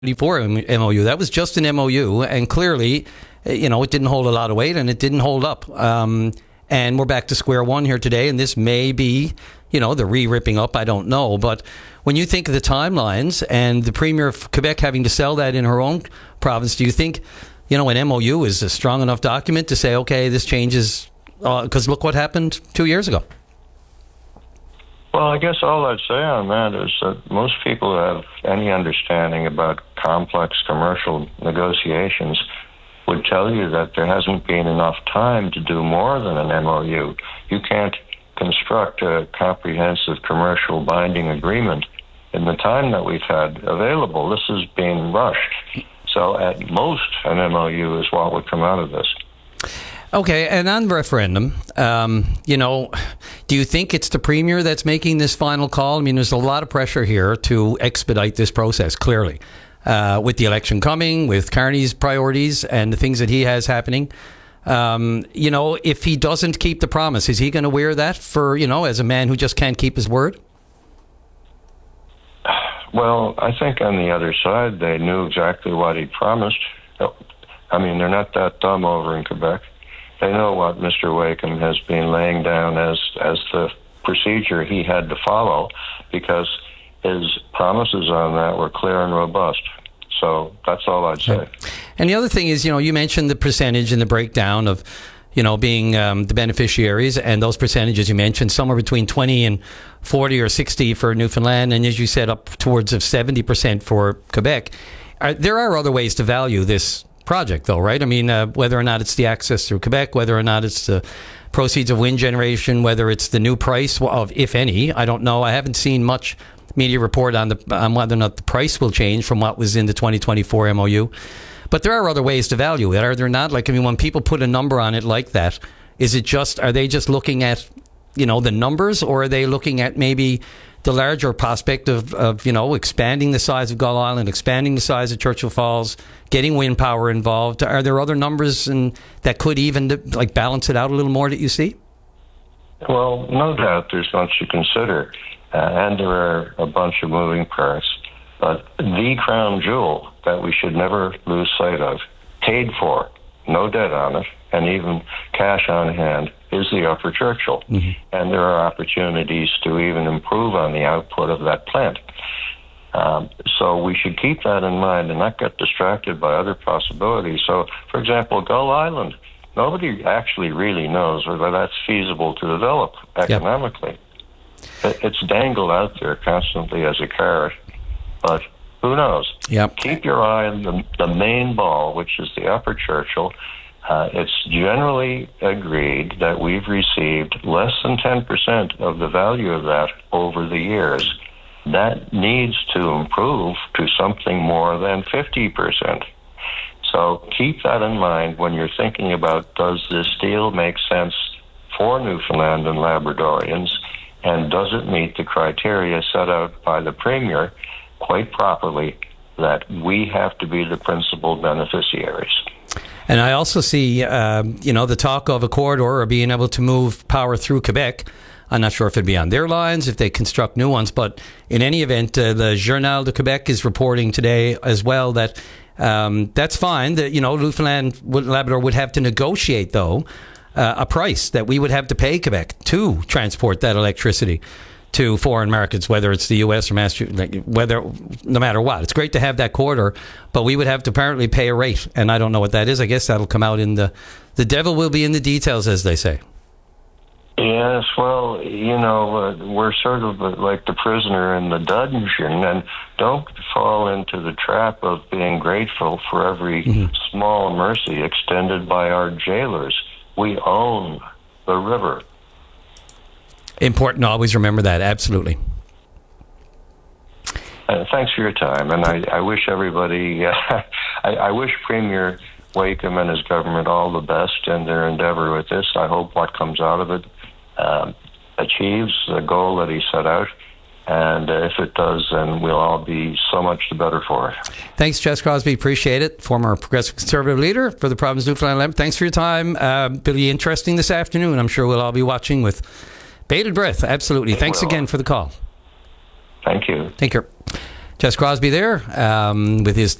MOU. That was just an MOU, and clearly, it didn't hold a lot of weight, and it didn't hold up. And we're back to square one here today, and this may be, the re-ripping up, I don't know. But when you think of the timelines and the Premier of Quebec having to sell that in her own province, do you think, an MOU is a strong enough document to say, okay, this changes, because look what happened 2 years ago? Well, I guess all I'd say on that is that most people who have any understanding about complex commercial negotiations would tell you that there hasn't been enough time to do more than an MOU. You can't construct a comprehensive commercial binding agreement in the time that we've had available. This has been rushed. So at most, an MOU is what would come out of this. Okay, and on the referendum, do you think it's the Premier that's making this final call? I mean, there's a lot of pressure here to expedite this process, clearly, with the election coming, with Carney's priorities and the things that he has happening. If he doesn't keep the promise, is he going to wear that for, as a man who just can't keep his word? Well, I think on the other side, they knew exactly what he promised. I mean, they're not that dumb over in Quebec. They know what Mr. Wakeham has been laying down as the procedure he had to follow, because his promises on that were clear and robust. So that's all I'd say. And the other thing is, you mentioned the percentage and the breakdown of, being the beneficiaries, and those percentages you mentioned, somewhere between 20 and 40 or 60 for Newfoundland, and as you said, up towards of 70% for Quebec. There are other ways to value this project, though, right? I mean, whether or not it's the access through Quebec, whether or not it's the proceeds of wind generation, whether it's the new price of, if any, I don't know. I haven't seen much media report on whether or not the price will change from what was in the 2024 MOU. But there are other ways to value it, are there not? When people put a number on it like that, are they just looking at, the numbers, or are they looking at maybe the larger prospect of expanding the size of Gull Island, expanding the size of Churchill Falls, getting wind power involved? Are there other numbers that could even balance it out a little more that you see? Well, no doubt there's much to consider, and there are a bunch of moving parts. But the crown jewel that we should never lose sight of, paid for, no debt on it, and even cash on hand, is the Upper Churchill. Mm-hmm. And there are opportunities to even improve on the output of that plant. So we should keep that in mind and not get distracted by other possibilities. So, for example, Gull Island, nobody actually really knows whether that's feasible to develop economically. Yep. It's dangled out there constantly as a carrot, but who knows? Yep. Keep your eye on the main ball, which is the Upper Churchill. It's generally agreed that we've received less than 10% of the value of that over the years. That needs to improve to something more than 50%. So keep that in mind when you're thinking about, does this deal make sense for Newfoundland and Labradorians, and does it meet the criteria set out by the Premier quite properly that we have to be the principal beneficiaries? And I also see, the talk of a corridor or being able to move power through Quebec. I'm not sure if it'd be on their lines, if they construct new ones, but in any event, the Journal de Quebec is reporting today as well that that's fine, that, Newfoundland and Labrador would have to negotiate, though, a price that we would have to pay Quebec to transport that electricity to foreign markets, whether it's the U.S. or Massachusetts, no matter what. It's great to have that corridor, but we would have to apparently pay a rate, and I don't know what that is. I guess that'll come out in the devil will be in the details, as they say. Yes, well, we're sort of like the prisoner in the dungeon, and don't fall into the trap of being grateful for every small mercy extended by our jailers. We own the river. Important to always remember that, absolutely. Thanks for your time, and I wish everybody, I wish Premier Wakeham and his government all the best in their endeavor with this. I hope what comes out of it achieves the goal that he set out, and if it does, then we'll all be so much the better for it. Thanks, Jess Crosbie. Appreciate it. Former Progressive Conservative leader for the province of Newfoundland and Labrador. Thanks for your time. It'll be interesting this afternoon. I'm sure we'll all be watching with bated breath. Absolutely. Thanks again for the call. Thank you. Take care. Jess Crosby there with his